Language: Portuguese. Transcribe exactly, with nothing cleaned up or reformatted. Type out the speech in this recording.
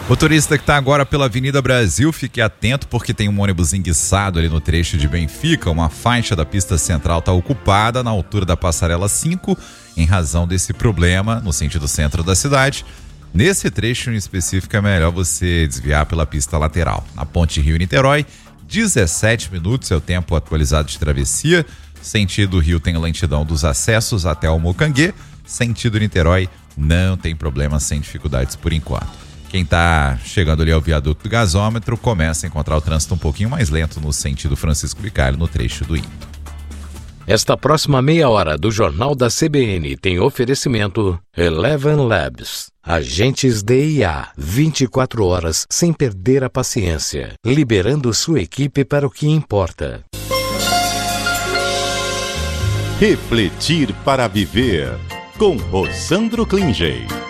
Motorista que está agora pela Avenida Brasil, fique atento porque tem um ônibus enguiçado ali no trecho de Benfica. Uma faixa da pista central está ocupada na altura da passarela cinco em razão desse problema no sentido centro da cidade. Nesse trecho em específico é melhor você desviar pela pista lateral. Na ponte Rio-Niterói, dezessete minutos é o tempo atualizado de travessia. Sentido Rio tem lentidão dos acessos até o Mocanguê. Sentido Niterói não tem problema, sem dificuldades por enquanto. Quem está chegando ali ao viaduto do gasômetro começa a encontrar o trânsito um pouquinho mais lento no sentido Francisco Bicalho, no trecho do Indo. Esta próxima meia hora do Jornal da C B N tem oferecimento Eleven Labs. Agentes D I A, vinte e quatro horas sem perder a paciência, liberando sua equipe para o que importa. Refletir para viver, com Rossandro Klinger.